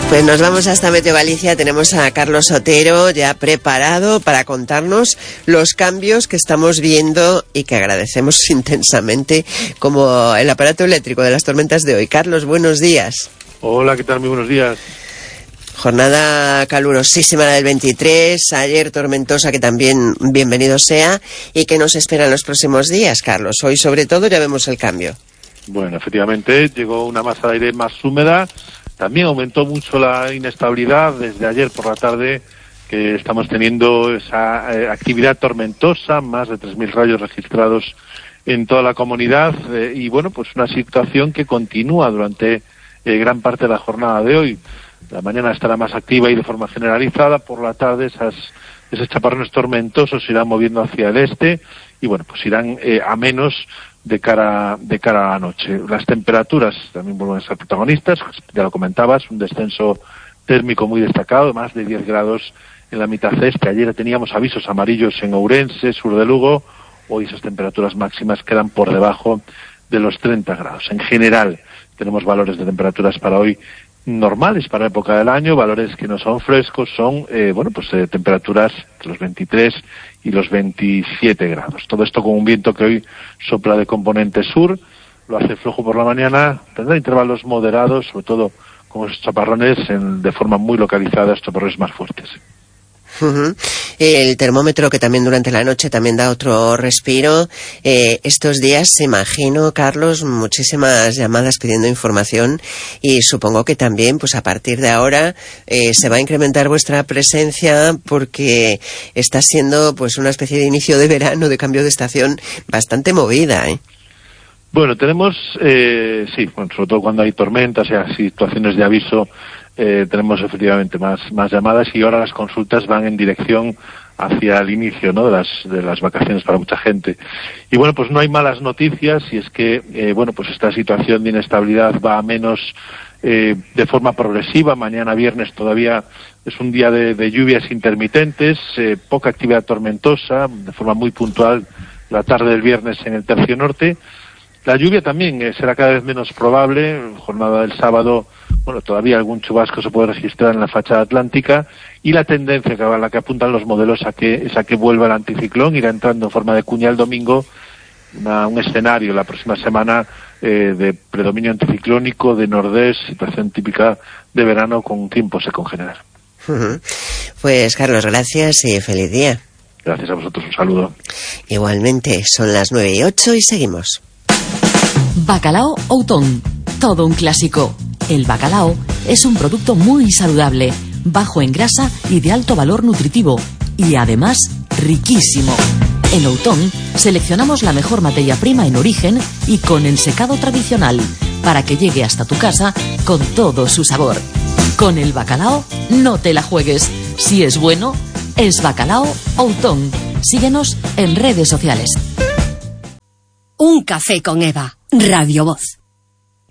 Pues nos vamos hasta Meteo Galicia. Tenemos a Carlos Otero ya preparado para contarnos los cambios que estamos viendo y que agradecemos intensamente, como el aparato eléctrico de las tormentas de hoy. Carlos, buenos días. Hola, ¿qué tal? Muy buenos días. Jornada calurosísima la del 23, ayer tormentosa, que también bienvenido sea. ¿Y qué nos espera en los próximos días, Carlos? Hoy sobre todo ya vemos el cambio. Bueno, efectivamente, llegó una masa de aire más húmeda. También aumentó mucho la inestabilidad desde ayer por la tarde, que estamos teniendo esa actividad tormentosa, más de 3.000 rayos registrados en toda la comunidad, y bueno, pues una situación que continúa durante gran parte de la jornada de hoy. La mañana estará más activa y de forma generalizada, por la tarde esos chaparrones tormentosos se irán moviendo hacia el este y bueno, pues irán a menos de cara a la noche. Las temperaturas también vuelven a ser protagonistas, ya lo comentabas, un descenso térmico muy destacado, más de 10 grados en la mitad este. Ayer teníamos avisos amarillos en Ourense, sur de Lugo, hoy esas temperaturas máximas quedan por debajo de los 30 grados. En general tenemos valores de temperaturas para hoy normales para la época del año, valores que no son frescos, son temperaturas entre los 23 y los 27 grados. Todo esto con un viento que hoy sopla de componente sur, lo hace flojo por la mañana, tendrá intervalos moderados, sobre todo con esos chaparrones de forma muy localizada, chaparrones más fuertes. Uh-huh. El termómetro, que también durante la noche también da otro respiro. Estos días, imagino, Carlos, muchísimas llamadas pidiendo información, y supongo que también, pues a partir de ahora, se va a incrementar vuestra presencia, porque está siendo pues una especie de inicio de verano, de cambio de estación, bastante movida, ¿eh? Bueno, tenemos, sobre todo cuando hay tormentas y situaciones de aviso, tenemos efectivamente más llamadas, y ahora las consultas van en dirección hacia el inicio, ¿no?, de las vacaciones para mucha gente. Y bueno, pues no hay malas noticias, y es que pues esta situación de inestabilidad va a menos de forma progresiva. Mañana viernes todavía es un día de lluvias intermitentes, poca actividad tormentosa, de forma muy puntual la tarde del viernes en el tercio norte. La lluvia también será cada vez menos probable. Jornada del sábado, bueno, todavía algún chubasco se puede registrar en la fachada atlántica, y la tendencia a la que apuntan los modelos es a que vuelva el anticiclón, irá entrando en forma de cuña el domingo, un escenario la próxima semana de predominio anticiclónico, de nordés, situación típica de verano con un tiempo seco en general. Uh-huh. Pues Carlos, gracias y feliz día. Gracias a vosotros, un saludo. Igualmente, son las 9:08 y seguimos. Bacalao Outón, todo un clásico. El bacalao es un producto muy saludable, bajo en grasa y de alto valor nutritivo, y además riquísimo. En Outón seleccionamos la mejor materia prima en origen y con ensecado tradicional, para que llegue hasta tu casa con todo su sabor. Con el bacalao no te la juegues. Si es bueno, es Bacalao Outón. Síguenos en redes sociales. Un café con Eva, Radio Voz.